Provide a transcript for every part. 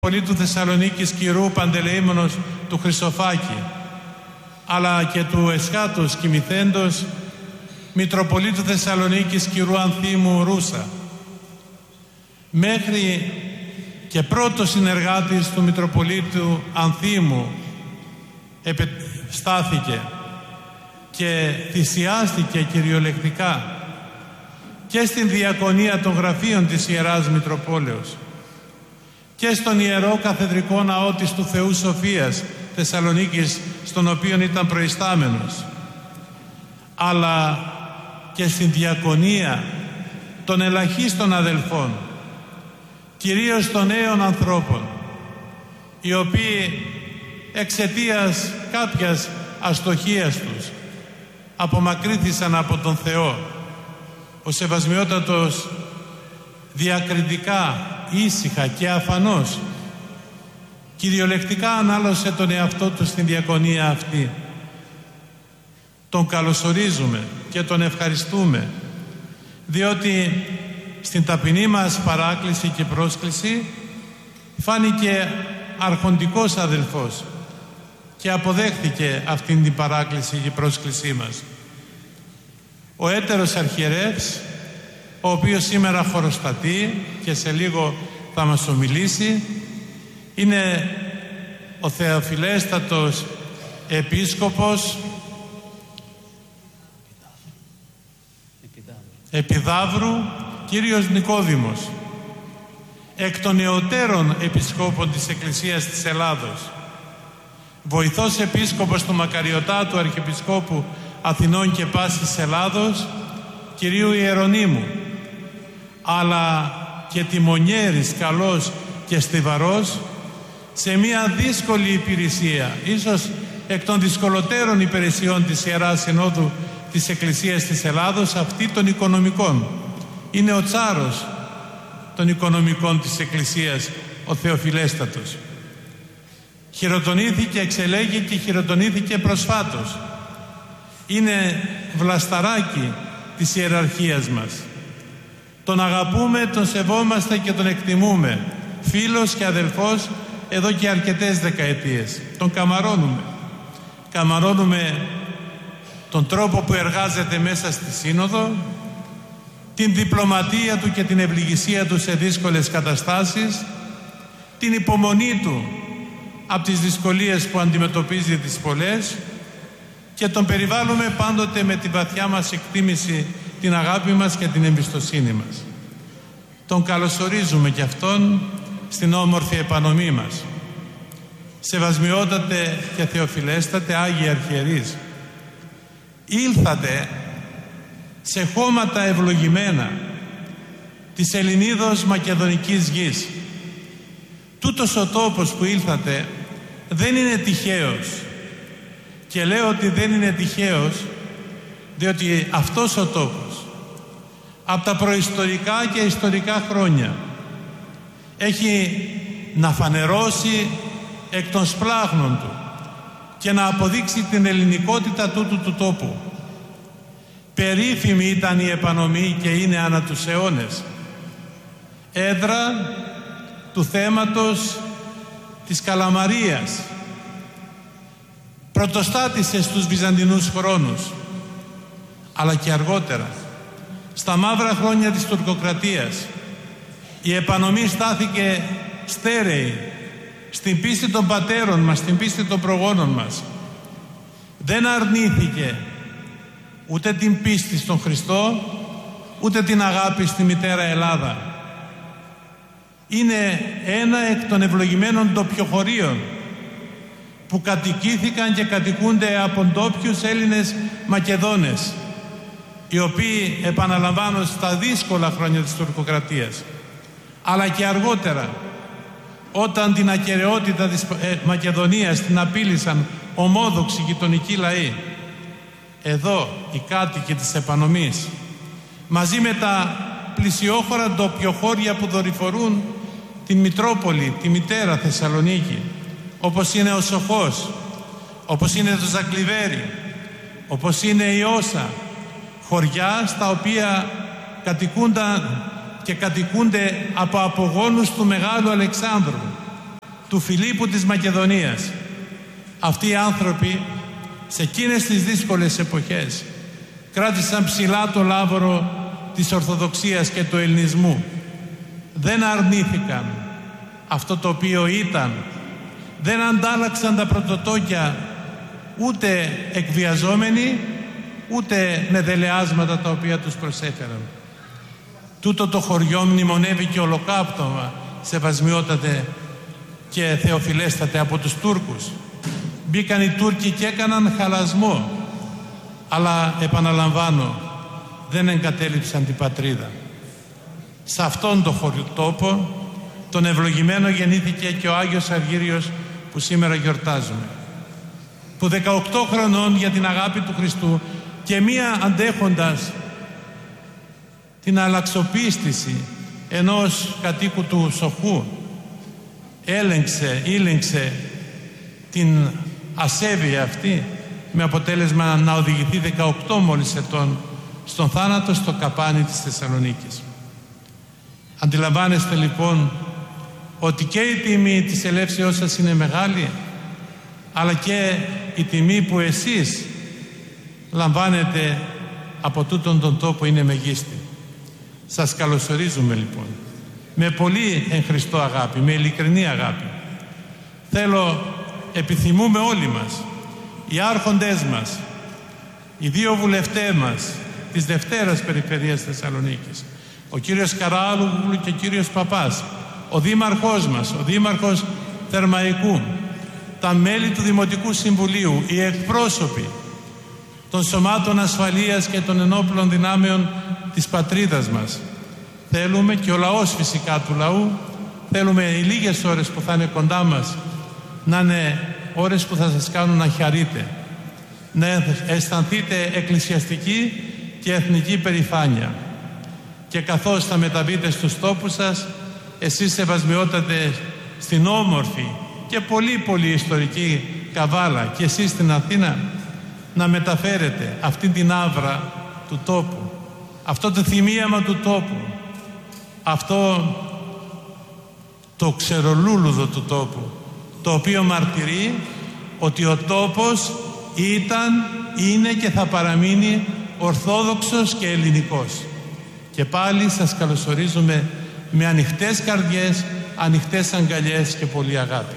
Μητροπολίτου Θεσσαλονίκης Κυρού Παντελεήμονος του Χρυσοφάκη, αλλά και του Εσχάτους Κιμηθέντος Μητροπολίτου Θεσσαλονίκης Κυρού Ανθίμου Ρούσα, μέχρι και πρώτος συνεργάτης του Μητροπολίτου Ανθίμου στάθηκε και θυσιάστηκε κυριολεκτικά και στην διακονία των γραφείων της Ιεράς Μητροπόλεως και στον Ιερό Καθεδρικό Ναό της του Θεού Σοφίας Θεσσαλονίκης, στον οποίο ήταν προϊστάμενος, αλλά και στην διακονία των ελαχίστων αδελφών, κυρίως των νέων ανθρώπων, οι οποίοι εξαιτίας κάποιας αστοχίας τους απομακρύθησαν από τον Θεό. Ο Σεβασμιότατος διακριτικά, ήσυχα και αφανώς κυριολεκτικά ανάλωσε τον εαυτό του στην διακονία αυτή. Τον καλωσορίζουμε και τον ευχαριστούμε, διότι στην ταπεινή μας παράκληση και πρόσκληση φάνηκε αρχοντικός αδελφός και αποδέχθηκε αυτήν την παράκληση και πρόσκλησή μας. Ο έτερος αρχιερεύς, ο οποίος σήμερα χωροστατεί και σε λίγο θα μας ομιλήσει, είναι ο Θεοφιλέστατος Επίσκοπος Επιδαύρου κύριος Νικόδημος, εκ των νεωτέρων επισκόπων της Εκκλησίας της Ελλάδος, βοηθός επίσκοπος του Μακαριωτάτου Αρχιεπισκόπου Αθηνών και Πάσης Ελλάδος κυρίου Ιερονύμου, αλλά και τιμονιέρης καλός και στιβαρός σε μια δύσκολη υπηρεσία, ίσως εκ των δυσκολότερων υπηρεσιών της Ιεράς Συνόδου της Εκκλησίας της Ελλάδος, αυτή των οικονομικών. Είναι ο τσάρος των οικονομικών της Εκκλησίας, ο Θεοφιλέστατος. Χειροτονήθηκε, εξελέγει και χειροτονήθηκε προσφάτως. Είναι βλασταράκι της ιεραρχίας μας. Τον αγαπούμε, τον σεβόμαστε και τον εκτιμούμε, φίλος και αδελφός εδώ και αρκετές δεκαετίες. Τον καμαρώνουμε. Καμαρώνουμε τον τρόπο που εργάζεται μέσα στη Σύνοδο, την διπλωματία του και την ευληγησία του σε δύσκολες καταστάσεις, την υπομονή του από τις δυσκολίες που αντιμετωπίζει τις πολλές, και τον περιβάλλουμε πάντοτε με τη βαθιά μας εκτίμηση, την αγάπη μας και την εμπιστοσύνη μας. Τον καλωσορίζουμε και αυτόν στην όμορφη επανομή μας. Σεβασμιότατε και Θεοφιλέστατε Άγιοι Αρχιερείς, ήλθατε σε χώματα ευλογημένα της Ελληνίδος Μακεδονικής γης. Τούτος ο τόπος που ήλθατε δεν είναι τυχαίος, και λέω ότι δεν είναι τυχαίος διότι αυτός ο τόπος από τα προϊστορικά και ιστορικά χρόνια έχει να φανερώσει εκ των σπλάχνων του και να αποδείξει την ελληνικότητα τούτου του τόπου. Περίφημη ήταν η επανομή και είναι ανά τους αιώνες έδρα του θέματος της Καλαμαρίας. Πρωτοστάτησε στους Βυζαντινούς χρόνους, αλλά και αργότερα, στα μαύρα χρόνια της τουρκοκρατίας, η επανομή στάθηκε στέρεη στην πίστη των πατέρων μας, στην πίστη των προγόνων μας. Δεν αρνήθηκε ούτε την πίστη στον Χριστό, ούτε την αγάπη στη μητέρα Ελλάδα. Είναι ένα εκ των ευλογημένων τοπιοχωρίων που κατοικήθηκαν και κατοικούνται από ντόπιους Έλληνες Μακεδόνες, οι οποίοι, επαναλαμβάνω, στα δύσκολα χρόνια της τουρκοκρατίας, αλλά και αργότερα, όταν την ακεραιότητα της Μακεδονίας την απείλησαν ομόδοξοι γειτονικοί λαοί, εδώ οι κάτοικοι της επανομής, μαζί με τα πλησιόχωρα ντοπιοχώρια που δορυφορούν την Μητρόπολη, τη μητέρα Θεσσαλονίκη, όπως είναι ο Σοφός, όπως είναι το Ζακλιβέρι, όπως είναι η Όσα, χωριά στα οποία κατοικούνταν και κατοικούνται από απογόνους του Μεγάλου Αλεξάνδρου, του Φιλίππου της Μακεδονίας. Αυτοί οι άνθρωποι σε εκείνες τις δύσκολες εποχές κράτησαν ψηλά το λάβορο της Ορθοδοξίας και του Ελληνισμού. Δεν αρνήθηκαν αυτό το οποίο ήταν, δεν αντάλλαξαν τα πρωτοτόκια ούτε εκβιαζόμενοι ούτε με δελεάσματα τα οποία τους προσέφεραν. Τούτο το χωριό μνημονεύει και ολοκάπτωμα, σεβασμιότατε και θεοφιλέστατε, από τους Τούρκους. Μπήκαν οι Τούρκοι και έκαναν χαλασμό, αλλά επαναλαμβάνω, δεν εγκατέλειψαν την πατρίδα. Σε αυτόν τον τόπο, τον ευλογημένο, γεννήθηκε και ο Άγιος Αργύριος που σήμερα γιορτάζουμε, που 18 χρονών για την αγάπη του Χριστού και μία αντέχοντας την αλλαξοπίστηση ενός κατοίκου του Σοχού ήλεγξε την ασέβεια αυτή, με αποτέλεσμα να οδηγηθεί 18 μόλις ετών στον θάνατο στο καπάνι της Θεσσαλονίκης. Αντιλαμβάνεστε λοιπόν ότι και η τιμή της ελεύσεώς σας είναι μεγάλη, αλλά και η τιμή που εσείς λαμβάνετε από τούτον τον τόπο είναι μεγίστη. Σας καλωσορίζουμε λοιπόν με πολύ εν Χριστώ αγάπη, με ειλικρινή αγάπη. Επιθυμούμε όλοι μας, οι άρχοντές μας, οι δύο βουλευτές μας της Δευτέρας Περιφερείας Θεσσαλονίκης, ο κύριος Καράλογλου και ο κύριος Παπάς, ο δήμαρχός μας, ο δήμαρχος Θερμαϊκού, τα μέλη του Δημοτικού Συμβουλίου, οι εκπρόσωποι των σωμάτων ασφαλείας και των ενόπλων δυνάμεων της πατρίδας μας. Θέλουμε, και ο λαός φυσικά του λαού, θέλουμε οι λίγες ώρες που θα είναι κοντά μας να είναι ώρες που θα σας κάνουν να χαρείτε, να αισθανθείτε εκκλησιαστική και εθνική περηφάνεια. Και καθώς θα μεταβείτε στους τόπους σας, εσείς σεβασμιότατε στην όμορφη και πολύ ιστορική Καβάλα και εσείς στην Αθήνα, να μεταφέρετε αυτή την άβρα του τόπου, αυτό το θυμίαμα του τόπου, αυτό το ξερολούλουδο του τόπου, το οποίο μαρτυρεί ότι ο τόπος ήταν, είναι και θα παραμείνει ορθόδοξος και ελληνικός. Και πάλι σας καλωσορίζουμε με ανοιχτές καρδιές, ανοιχτές αγκαλιές και πολύ αγάπη.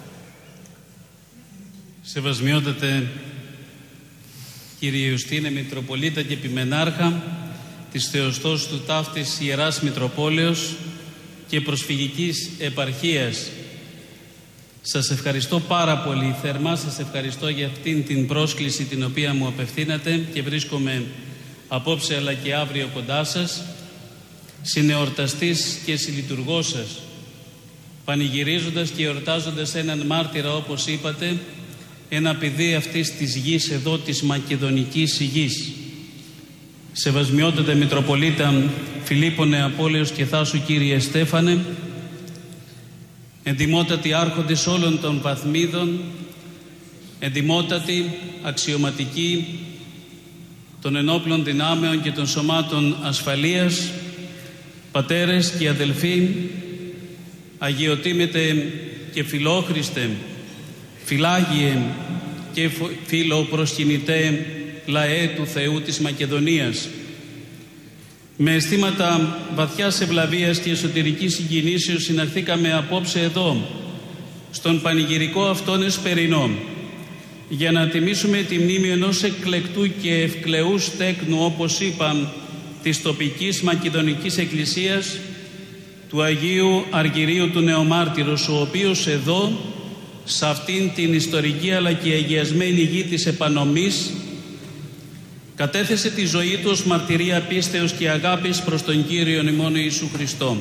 Σεβασμιότατε κύριε Ιουστίνε, Μητροπολίτα και Επιμενάρχα της Θεοστός Ταύτης Ιεράς Μητροπόλεως και Προσφυγικής Επαρχίας, σας ευχαριστώ πάρα πολύ, θερμά σας ευχαριστώ για αυτήν την πρόσκληση την οποία μου απευθύνατε, και βρίσκομαι απόψε αλλά και αύριο κοντά σας, συνεορταστής και συλλειτουργός σας, πανηγυρίζοντας και εορτάζοντας έναν μάρτυρα, όπως είπατε, ένα παιδί αυτής της γης εδώ, της μακεδονικής γης. Σεβασμιότατε Μητροπολίτα Φιλίππονε, Απόλλεως και Θάσου κύριε Στέφανε, εντιμότατοι άρχοντες όλων των βαθμίδων, εντιμότατοι, αξιωματικοί των ενόπλων δυνάμεων και των σωμάτων ασφαλείας, πατέρες και αδελφοί, αγιοτίμητε και φιλόχριστε, φιλάγιε και φιλοπροσκυνητέ λαέ του Θεού της Μακεδονίας. Με αισθήματα βαθιάς ευλαβίας και εσωτερικής συγκινήσεως συναρθήκαμε απόψε εδώ, στον πανηγυρικό αυτόν εσπερινό, για να τιμήσουμε τη μνήμη ενός εκλεκτού και ευκλεούς τέκνου, όπως είπα, της τοπικής Μακεδονικής Εκκλησίας, του Αγίου Αργυρίου του Νεομάρτυρος, ο οποίος εδώ, σε αυτήν την ιστορική αλλά και αγιασμένη γη της επανομής, κατέθεσε τη ζωή του ως μαρτυρία πίστεως και αγάπης προς τον Κύριον ημών Ιησού Χριστό.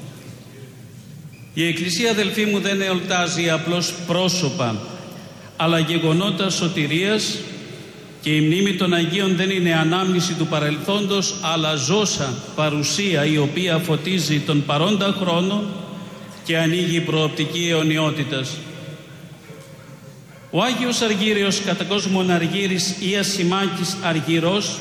Η Εκκλησία, αδελφοί μου, δεν εορτάζει απλώς πρόσωπα, αλλά γεγονότα σωτηρίας, και η μνήμη των Αγίων δεν είναι ανάμνηση του παρελθόντος, αλλά ζώσα παρουσία η οποία φωτίζει τον παρόντα χρόνο και ανοίγει προοπτική αιωνιότητας. Ο Άγιος Αργύριος, κατά κόσμον Αργύρης ή Ασημάκης Αργυρός,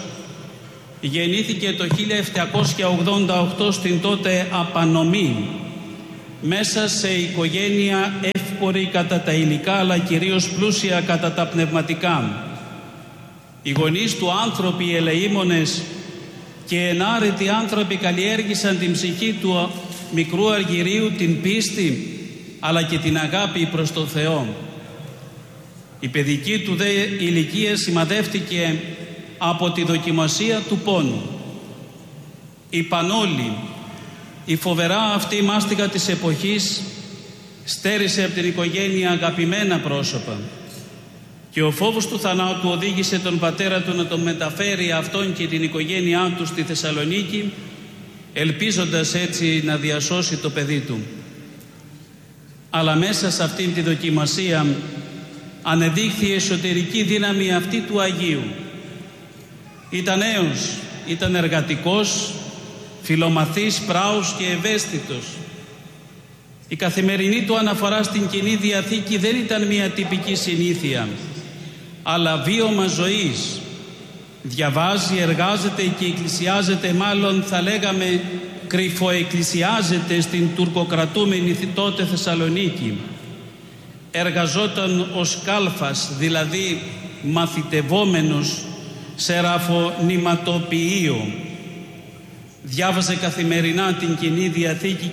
γεννήθηκε το 1788 στην τότε Απανομή, μέσα σε οικογένεια εύπορη κατά τα υλικά αλλά κυρίως πλούσια κατά τα πνευματικά. Οι γονείς του άνθρωποι, οι ελεήμονες και ενάρετοι άνθρωποι καλλιέργησαν την ψυχή του μικρού Αργυρίου την πίστη αλλά και την αγάπη προς τον Θεό. Η παιδική του δε ηλικία σημαδεύτηκε από τη δοκιμασία του πόνου. Η Πανόλη, η φοβερά αυτή μάστιγα της εποχής, στέρισε από την οικογένεια αγαπημένα πρόσωπα και ο φόβος του θανάτου οδήγησε τον πατέρα του να τον μεταφέρει αυτόν και την οικογένειά του στη Θεσσαλονίκη, ελπίζοντας έτσι να διασώσει το παιδί του. Αλλά μέσα σε αυτήν τη δοκιμασία ανεδείχθη η εσωτερική δύναμη αυτή του Αγίου. Ήταν νέος, ήταν εργατικός, φιλομαθής, πράος και ευαίσθητος. Η καθημερινή του αναφορά στην Καινή Διαθήκη δεν ήταν μια τυπική συνήθεια, αλλά βίωμα ζωής. Διαβάζει, εργάζεται και εκκλησιάζεται, μάλλον θα λέγαμε κρυφοεκκλησιάζεται στην τουρκοκρατούμενη τότε Θεσσαλονίκη. Εργαζόταν ως κάλφας, δηλαδή μαθητευόμενος σε ραφονηματοποιείο. Διάβαζε καθημερινά την Καινή Διαθήκη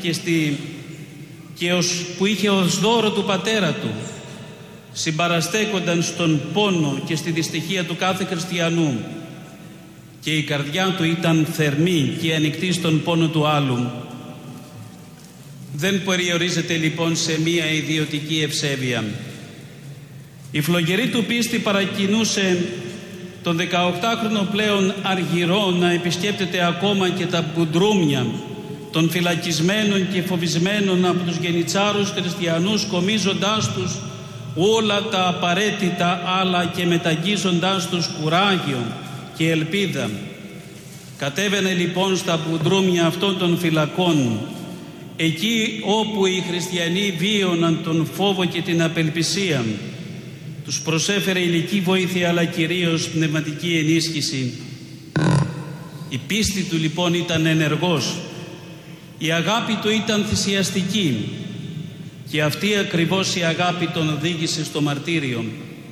που είχε ως δώρο του πατέρα του. Συμπαραστέκονταν στον πόνο και στη δυστυχία του κάθε χριστιανού και η καρδιά του ήταν θερμή και ανοιχτή στον πόνο του άλλου. Δεν περιορίζεται λοιπόν σε μία ιδιωτική ευσέβεια. Η φλογερή του πίστη παρακινούσε τον 18χρονο πλέον Αργυρό να επισκέπτεται ακόμα και τα μπουντρούμια των φυλακισμένων και φοβισμένων από τους γενιτσάρους χριστιανούς, κομίζοντάς τους όλα τα απαραίτητα αλλά και μεταγγίζοντάς τους κουράγιο και ελπίδα. Κατέβαινε λοιπόν στα μπουντρούμια αυτών των φυλακών, εκεί όπου οι χριστιανοί βίωναν τον φόβο και την απελπισία. Τους προσέφερε υλική βοήθεια αλλά κυρίως πνευματική ενίσχυση. Η πίστη του λοιπόν ήταν ενεργός, η αγάπη του ήταν θυσιαστική και αυτή ακριβώς η αγάπη τον οδήγησε στο μαρτύριο.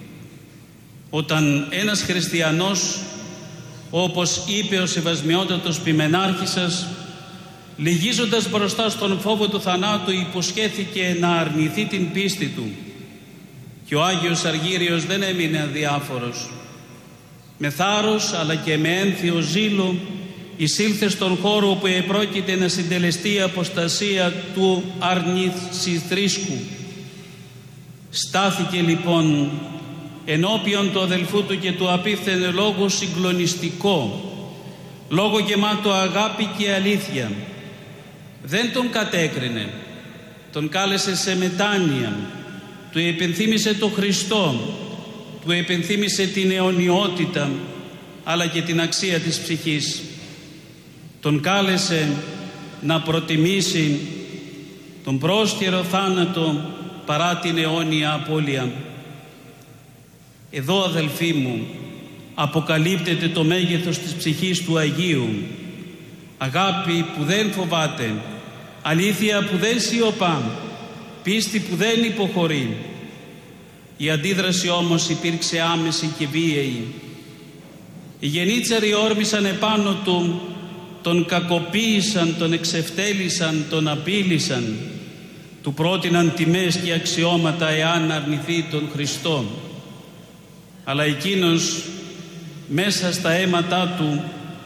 Όταν ένας χριστιανός, όπως είπε ο Σεβασμιότατος Ποιμενάρχισσας, λυγίζοντας μπροστά στον φόβο του θανάτου, υποσχέθηκε να αρνηθεί την πίστη του, και ο Άγιος Αργύριος δεν έμεινε αδιάφορος. Με θάρρος αλλά και με ένθιο ζήλο εισήλθε στον χώρο όπου επρόκειται να συντελεστεί η αποστασία του αρνησιτρίσκου. Στάθηκε λοιπόν ενώπιον του αδελφού του και του απίφθενε λόγο συγκλονιστικό, λόγο γεμάτο αγάπη και αλήθεια. Δεν τον κατέκρινε, τον κάλεσε σε μετάνοια, του επενθύμησε το Χριστό, του επενθύμησε την αιωνιότητα αλλά και την αξία της ψυχής. Τον κάλεσε να προτιμήσει τον πρόσκαιρο θάνατο παρά την αιώνια απώλεια. Εδώ, αδελφοί μου, αποκαλύπτεται το μέγεθος της ψυχής του Αγίου. Αγάπη που δεν φοβάται, αλήθεια που δεν σιωπά, πίστη που δεν υποχωρεί. Η αντίδραση όμως υπήρξε άμεση και βίαιη. Οι γενίτσαροι όρμησαν επάνω του, τον κακοποίησαν, τον εξευτέλισαν, τον απείλησαν, του πρότειναν τιμές και αξιώματα εάν αρνηθεί τον Χριστό. Αλλά εκείνος μέσα στα αίματά του,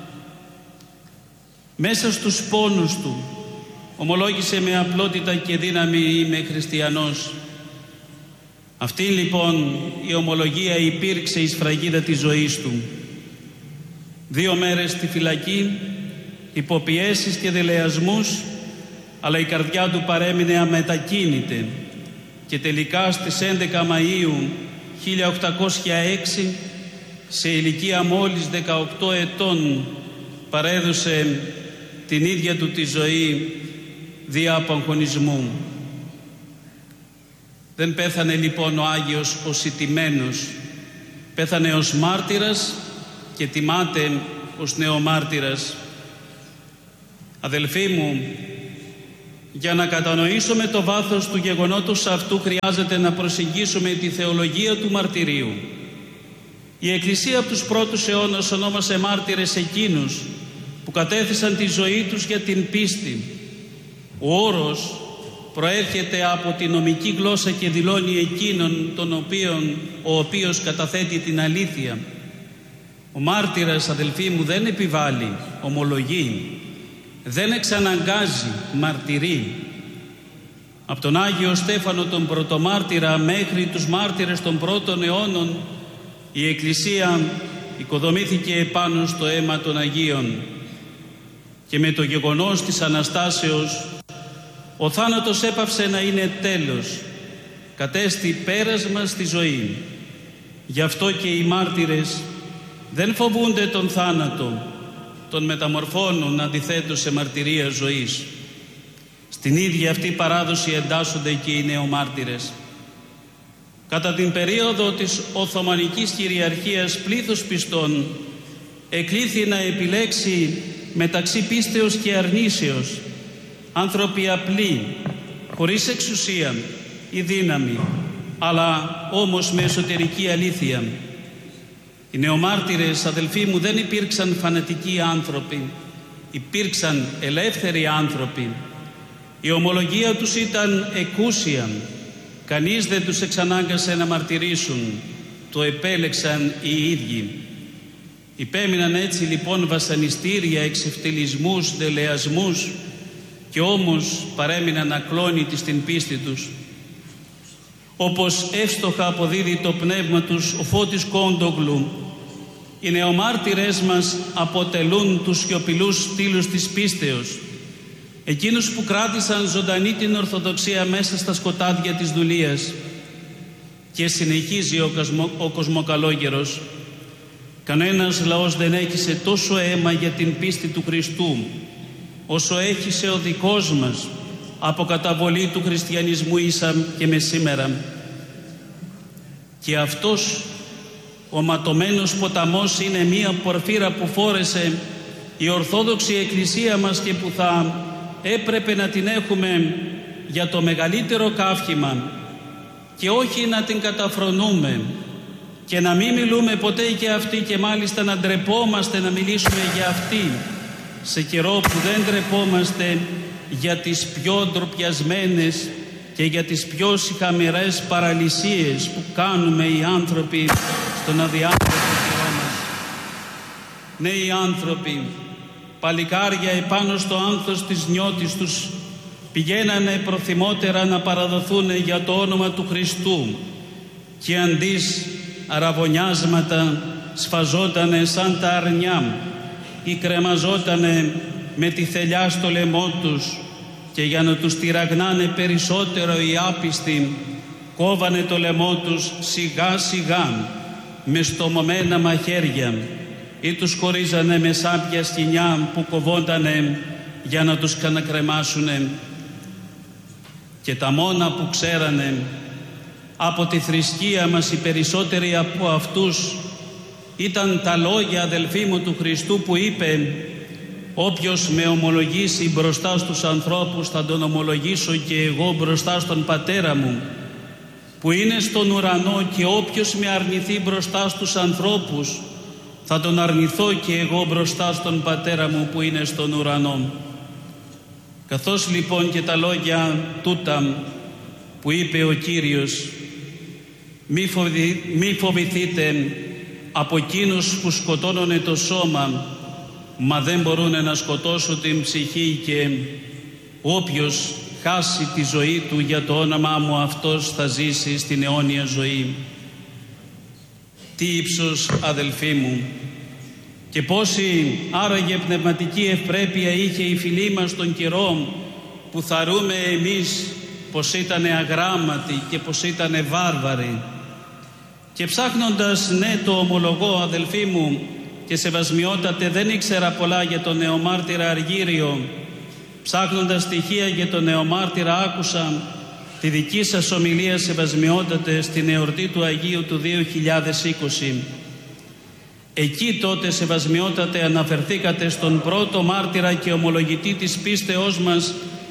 μέσα στους πόνους του, ομολόγησε με απλότητα και δύναμη «Είμαι χριστιανός». Αυτή λοιπόν η ομολογία υπήρξε η σφραγίδα της ζωής του. 2 μέρες στη φυλακή, υποπιέσεις και δελεασμούς, αλλά η καρδιά του παρέμεινε αμετακίνητη και τελικά στις 11 Μαΐου 1806, σε ηλικία μόλις 18 ετών, παρέδωσε την ίδια του τη ζωή δια απαγχωνισμού. Δεν πέθανε λοιπόν ο Άγιος ως ηττημένος, πέθανε ως μάρτυρας και τιμάται ως νεομάρτυρας. Αδελφοί μου, Για να κατανοήσουμε το βάθος του γεγονότος αυτού χρειάζεται να προσεγγίσουμε τη θεολογία του μαρτυρίου. Η Εκκλησία από τους πρώτους αιώνας ονόμασε μάρτυρες εκείνους που κατέθεσαν τη ζωή τους για την πίστη. Ο όρος προέρχεται από τη νομική γλώσσα και δηλώνει εκείνον ο οποίος καταθέτει την αλήθεια. Ο μάρτυρας, αδελφοί μου, δεν επιβάλλει, ομολογεί, δεν εξαναγκάζει, μαρτυρεί. Από τον Άγιο Στέφανο τον πρωτομάρτυρα μέχρι τους μάρτυρες των πρώτων αιώνων η Εκκλησία οικοδομήθηκε επάνω στο αίμα των Αγίων και με το γεγονός της Αναστάσεως ο θάνατος έπαυσε να είναι τέλος, κατέστη πέρασμα στη ζωή. Γι' αυτό και οι μάρτυρες δεν φοβούνται τον θάνατο, τον μεταμορφώνουν αντιθέτως σε μαρτυρία ζωής. Στην ίδια αυτή παράδοση εντάσσονται και οι νεομάρτυρες. Κατά την περίοδο της Οθωμανικής κυριαρχίας πλήθος πιστών εκλήθη να επιλέξει μεταξύ πίστεως και αρνήσεως, άνθρωποι απλοί, χωρίς εξουσία ή δύναμη, αλλά όμως με εσωτερική αλήθεια. Οι νεομάρτυρες, αδελφοί μου, δεν υπήρξαν φανατικοί άνθρωποι, υπήρξαν ελεύθεροι άνθρωποι. Η ομολογία τους ήταν εκούσια, κανείς δεν τους εξανάγκασε να μαρτυρήσουν, το επέλεξαν οι ίδιοι. Υπέμειναν έτσι λοιπόν βασανιστήρια, εξευτελισμούς, δελεασμούς και όμως παρέμειναν ακλόνητοι στην πίστη τους. Όπως εύστοχα αποδίδει το πνεύμα τους ο Φώτης Κόντογλου, οι νεομάρτυρες μας αποτελούν τους σιωπηλούς στήλους της πίστεως, εκείνους που κράτησαν ζωντανή την Ορθοδοξία μέσα στα σκοτάδια της δουλείας. Και συνεχίζει ο κοσμοκαλόγερος, κανένας λαός δεν έχισε τόσο αίμα για την πίστη του Χριστού όσο έχισε ο δικός μας από καταβολή του χριστιανισμού ίσα και με σήμερα. Και αυτός ο ματωμένος ποταμός είναι μία πορφύρα που φόρεσε η Ορθόδοξη Εκκλησία μας και που θα έπρεπε να την έχουμε για το μεγαλύτερο καύχημα και όχι να την καταφρονούμε και να μην μιλούμε ποτέ για αυτή και μάλιστα να ντρεπόμαστε να μιλήσουμε για αυτή σε καιρό που δεν ντρεπόμαστε για τις πιο ντροπιασμένες και για τις πιο σιχαμερές παραλυσίες που κάνουμε οι άνθρωποι στον αδιάκριτο καιρό μας. Νέοι άνθρωποι, παλικάρια επάνω στο άνθος της νιώτης τους πηγαίνανε προθυμότερα να παραδοθούν για το όνομα του Χριστού και αντίς αραβωνιάσματα σφαζότανε σαν τα αρνιά ή κρεμαζότανε με τη θελιά στο λαιμό τους και για να τους τυραγνάνε περισσότερο οι άπιστοι κόβανε το λαιμό τους σιγά σιγά με στομωμένα μαχαίρια ή τους χωρίζανε με σάπια σκοινιά που κοβότανε για να τους κανακρεμάσουνε. Και τα μόνα που ξέρανε από τη θρησκεία μας οι περισσότεροι από αυτούς ήταν τα λόγια, αδελφοί μου, του Χριστού που είπε «Όποιος με ομολογήσει μπροστά στους ανθρώπους θα τον ομολογήσω και εγώ μπροστά στον Πατέρα μου που είναι στον ουρανό και όποιος με αρνηθεί μπροστά στους ανθρώπους θα τον αρνηθώ και εγώ μπροστά στον Πατέρα μου που είναι στον ουρανό». Καθώς λοιπόν και τα λόγια τούτα που είπε ο Κύριος «Μη φοβηθείτε από εκείνους που σκοτώνουν το σώμα, μα δεν μπορούν να σκοτώσουν την ψυχή και όποιος χάσει τη ζωή του για το όνομά μου αυτός θα ζήσει στην αιώνια ζωή». Τι ύψος, αδελφοί μου, και πόση άραγε πνευματική ευπρέπεια είχε η φυλή μας τον καιρό που θαρούμε εμείς πως ήταν αγράμματοι και πως ήταν βάρβαροι. Και ψάχνοντας, ναι, το ομολογώ, αδελφοί μου και σεβασμιότατε, δεν ήξερα πολλά για τον νεομάρτυρα Αργύριο. Ψάχνοντας στοιχεία για τον νεομάρτυρα άκουσα τη δική σας ομιλία, σεβασμιότατε, στην εορτή του Αγίου του 2020. Εκεί τότε, σεβασμιότατε, αναφερθήκατε στον πρώτο μάρτυρα και ομολογητή της πίστεώς μας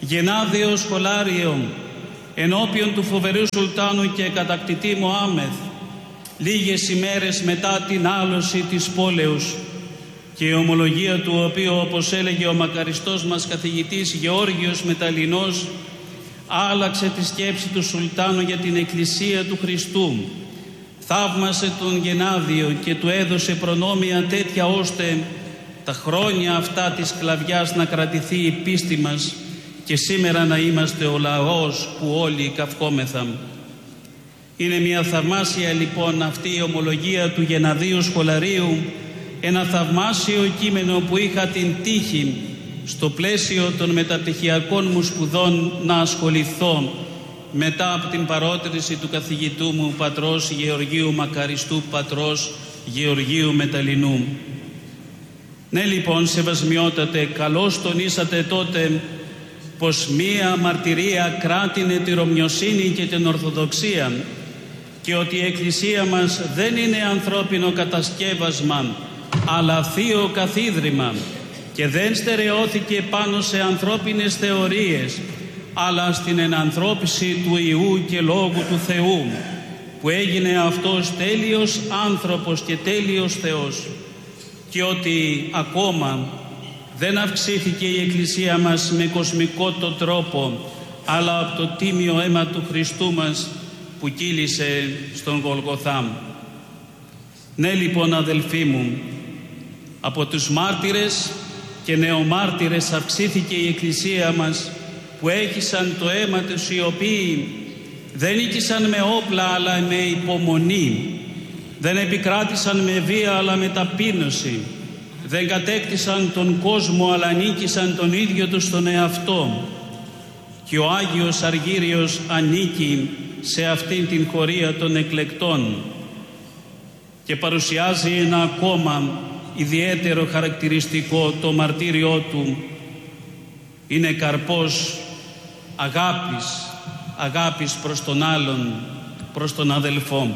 Γενάδιο σχολάριο, ενώπιον του φοβερού Σουλτάνου και κατακτητή Μωάμεθ, λίγες ημέρες μετά την άλωση της πόλεως, και η ομολογία του οποίου, όπως έλεγε ο μακαριστός μας καθηγητής Γεώργιος Μεταλλινός, άλλαξε τη σκέψη του Σουλτάνου για την Εκκλησία του Χριστού. Θαύμασε τον Γενάδιο και του έδωσε προνόμια τέτοια ώστε τα χρόνια αυτά της σκλαβιάς να κρατηθεί η πίστη μας και σήμερα να είμαστε ο λαός που όλοι καυχόμεθα. Είναι μια θαυμάσια λοιπόν αυτή η ομολογία του Γεναδίου Σχολαρίου, ένα θαυμάσιο κείμενο που είχα την τύχη στο πλαίσιο των μεταπτυχιακών μου σπουδών να ασχοληθώ μετά από την παρότριση του καθηγητού μου πατρός Γεωργίου Μακαριστού, πατρός Γεωργίου Μεταλλινού. Ναι λοιπόν, σεβασμιότατε, καλώς τονίσατε τότε πως μία μαρτυρία κράτηνε τη Ρωμιοσύνη και την Ορθοδοξία και ότι η Εκκλησία μας δεν είναι ανθρώπινο κατασκεύασμα αλλά θείο καθίδρυμα και δεν στερεώθηκε πάνω σε ανθρώπινες θεωρίες αλλά στην ενανθρώπιση του Υιού και Λόγου του Θεού, που έγινε αυτός τέλειος άνθρωπος και τέλειος Θεός, και ότι ακόμα δεν αυξήθηκε η Εκκλησία μας με κοσμικό το τρόπο αλλά από το τίμιο αίμα του Χριστού μας που κύλησε στον Γολγοθά. Ναι λοιπόν αδελφοί μου, από τους μάρτυρες και νεομάρτυρες αυξήθηκε η Εκκλησία μας, που έχησαν το αίμα τους, οι οποίοι δεν νίκησαν με όπλα αλλά με υπομονή, δεν επικράτησαν με βία αλλά με ταπείνωση, δεν κατέκτησαν τον κόσμο αλλά νίκησαν τον ίδιο τους τον εαυτό. Και ο Άγιος Αργύριος ανήκει σε αυτήν την χωρία των εκλεκτών και παρουσιάζει ένα ακόμα ιδιαίτερο χαρακτηριστικό, το μαρτύριό του είναι καρπός αγάπης προς τον άλλον, προς τον αδελφό.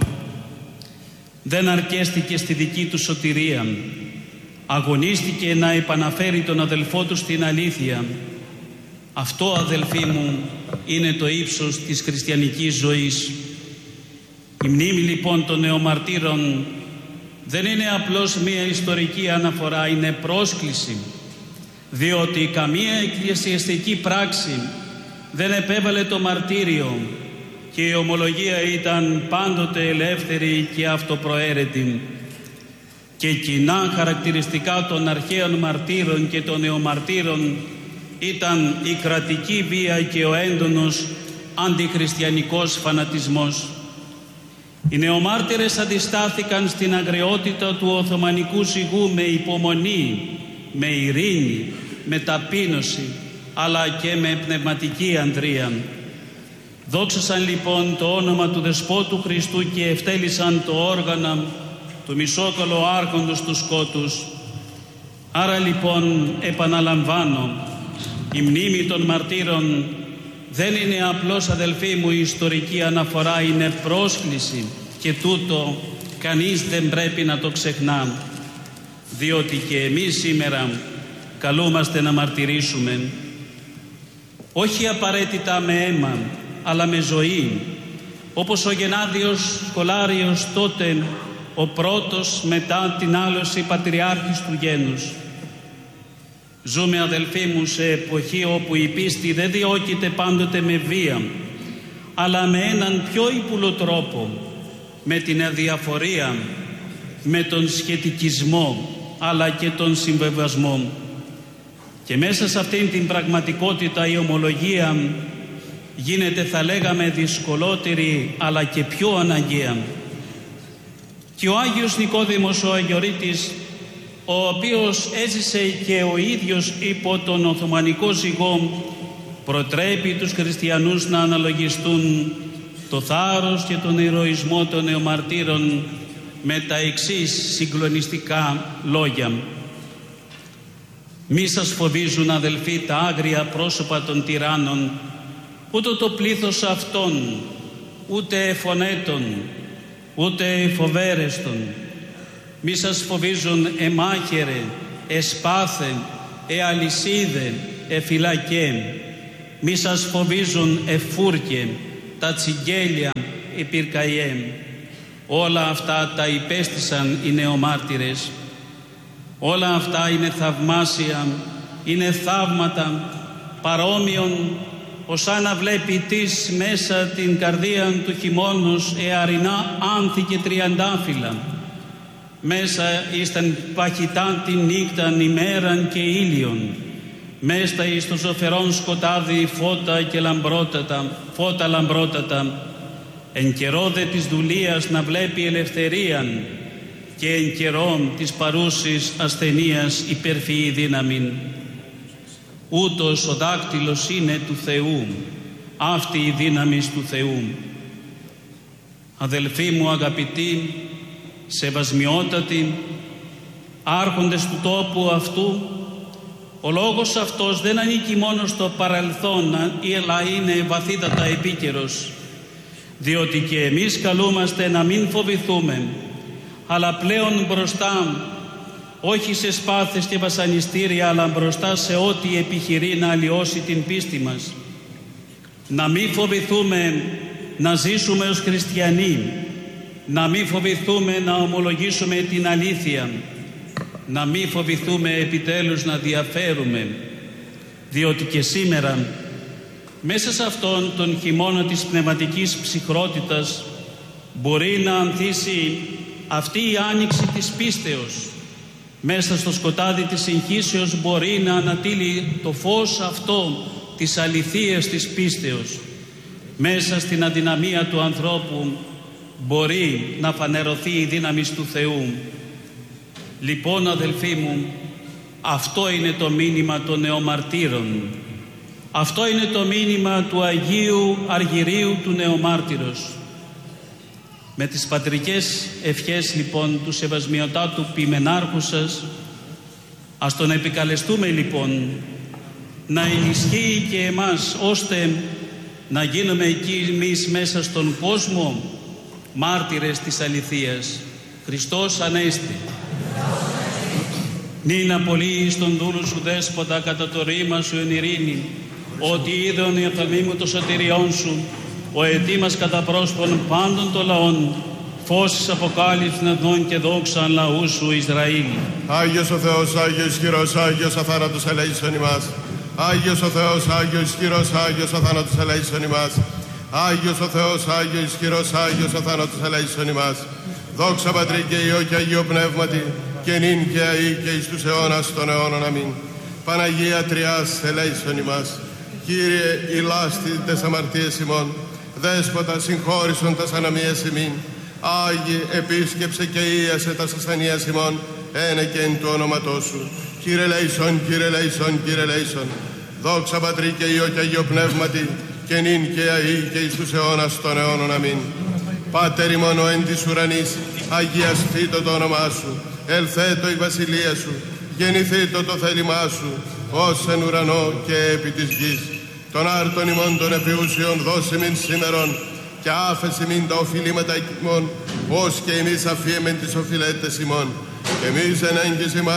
Δεν αρκέστηκε στη δική του σωτηρία, αγωνίστηκε να επαναφέρει τον αδελφό του στην αλήθεια. Αυτό, αδελφοί μου, είναι το ύψος της χριστιανικής ζωής. Η μνήμη λοιπόν των νεομαρτύρων δεν είναι απλώς μία ιστορική αναφορά, είναι πρόσκληση, διότι καμία εκκλησιαστική πράξη δεν επέβαλε το μαρτύριο και η ομολογία ήταν πάντοτε ελεύθερη και αυτοπροαίρετη. Και κοινά χαρακτηριστικά των αρχαίων μαρτύρων και των νεομαρτύρων ήταν η κρατική βία και ο έντονος αντιχριστιανικός φανατισμός. Οι νεομάρτυρες αντιστάθηκαν στην αγριότητα του Οθωμανικού ζυγού με υπομονή, με ειρήνη, με ταπείνωση, αλλά και με πνευματική ανδρεία. Δόξασαν λοιπόν το όνομα του Δεσπότου Χριστού και ευτέλισαν το όργανα του μισόκολου άρχοντος του σκότους. Άρα λοιπόν επαναλαμβάνω, η μνήμη των μαρτύρων δεν είναι απλώς, αδελφοί μου, η ιστορική αναφορά, είναι πρόσκληση, και τούτο κανείς δεν πρέπει να το ξεχνά, διότι και εμείς σήμερα καλούμαστε να μαρτυρήσουμε, όχι απαραίτητα με αίμα αλλά με ζωή, όπως ο Γενάδιος Σχολάριος τότε, ο πρώτος μετά την άλωση πατριάρχης του γένους. Ζούμε, αδελφοί μου, σε εποχή όπου η πίστη δεν διώκεται πάντοτε με βία, αλλά με έναν πιο ύπουλο τρόπο, με την αδιαφορία, με τον σχετικισμό, αλλά και τον συμβεβασμό. Και μέσα σε αυτήν την πραγματικότητα η ομολογία γίνεται, θα λέγαμε, δυσκολότερη, αλλά και πιο αναγκαία. Και ο Άγιος Νικόδημος ο Αγιορείτης, ο οποίος έζησε και ο ίδιος υπό τον Οθωμανικό ζυγό, προτρέπει τους χριστιανούς να αναλογιστούν το θάρρος και τον ηρωισμό των νεομαρτύρων με τα εξής συγκλονιστικά λόγια. Μη σας φοβίζουν, αδελφοί, τα άγρια πρόσωπα των τυράννων, ούτε το πλήθος αυτών, ούτε φωνέτων, ούτε φοβέρεστον. Μη σας φοβίζουν εμάχαιρε, εσπάθε, αλυσίδε, εφυλακέ. μη σας φοβίζουν εφούρκε, τα τσιγγέλια υπηρκαιέμ. Όλα αυτά τα υπέστησαν οι νεομάρτυρες. Όλα αυτά είναι θαυμάσια, είναι θαύματα παρόμοιων ως να βλέπει τις μέσα την καρδία του χειμώνος εαρινά άνθη και τριαντάφυλλα. Μέσα ήσταν παχυτά την νύχταν ημέραν και ήλιον. Μέσα εις το ζωφερόν σκοτάδι φώτα λαμπρότατα. Εν καιρό δε της δουλείας να βλέπει ελευθερίαν και εν καιρό της παρούσης ασθενείας υπερφυή δύναμην. Ούτως ο δάκτυλος είναι του Θεού, αυτή η δύναμη του Θεού. Αδελφοί μου αγαπητοί, σεβασμιότατοι, άρχοντες του τόπου αυτού, ο λόγος αυτός δεν ανήκει μόνο στο παρελθόν, αλλά είναι βαθύτατα επίκαιρος, διότι και εμείς καλούμαστε να μην φοβηθούμε, αλλά πλέον μπροστά, όχι σε σπάθες και βασανιστήρια, αλλά μπροστά σε ό,τι επιχειρεί να αλλοιώσει την πίστη μας. Να μην φοβηθούμε να ζήσουμε ως χριστιανοί, να μην φοβηθούμε να ομολογήσουμε την αλήθεια, να μην φοβηθούμε επιτέλους να διαφέρουμε, διότι και σήμερα μέσα σε αυτόν τον χειμώνα της πνευματικής ψυχρότητας μπορεί να ανθίσει αυτή η άνοιξη της πίστεως. Μέσα στο σκοτάδι της συγχύσεως μπορεί να ανατείλει το φως αυτό της αληθείας της πίστεως. Μέσα στην αδυναμία του ανθρώπου μπορεί να φανερωθεί η δύναμη του Θεού. Λοιπόν, αδελφοί μου, αυτό είναι το μήνυμα των νεομαρτύρων. Αυτό είναι το μήνυμα του Αγίου Αργυρίου του Νεομάρτυρος. Με τις πατρικές ευχές λοιπόν του σεβασμιωτάτου ποιμενάρχου σας, ας τον επικαλεστούμε λοιπόν να ενισχύει και εμάς, ώστε να γίνουμε εκεί εμείς μέσα στον κόσμο μάρτυρες της αληθείας. Χριστός Ανέστη. Νίνα πολύ εις τον δούλου σου δέσποτα κατά το ρήμα σου εν ειρήνη, ότι είδον η οφθαλμή μου το σωτηριόν σου, ο ετήμας κατά πρόσωπον πάντων των λαών, φως της αποκάλυψης νεθνών και δόξαν λαού σου Ισραήλ. Άγιος ο Θεός, Άγιος ισχυρός, Άγιος αθάνατος ελέησον ημάς. Άγιος ο Θεός, Άγιος ισχυρός, Άγιος αθάνατος ελέησον ημάς. Άγιος ο Θεός, Άγιος ισχυρός, Άγιος αθάνατος ελέησον ημάς. Δόξα Πατρί και Υιό και Αγίο Πνεύματι, και νυν και αεί και εις τους αιώνας των αιώνων. Αμήν. Παναγία Τριάς ελέησον ημάς. Κύριε, ηλάστη τες αμαρτίες ημών, Δέσποτα συγχώρησον τας ανομίες ημίν. Άγιε, επίσκεψε και ίασε τας ασθενείας ημών, ένε και εν του όνοματός σου. Κύριε λέησον, Κύριε λέησον, Κύριε λέησον. Δόξα Πατρί και Υιό και Αγίο Πνεύματι, και νυν και αεί και εις τους αιώνας των αιώνων. Αμήν. Πάτερ ημών ο εν της ουρανής, αγιασθήτω το όνομά σου. Ελθέτω η βασιλεία σου, γεννηθήτω το θέλημά σου, ως εν ουρανό και επί της γης. Τον άρτον ημών των επιούσιων δώσε μην σήμερον, και άφεση μην τα οφειλήματα ημών, ως και εμείς αφίεμεν τις οφειλέτες ημών. Εμείς εν έγκυς ημάς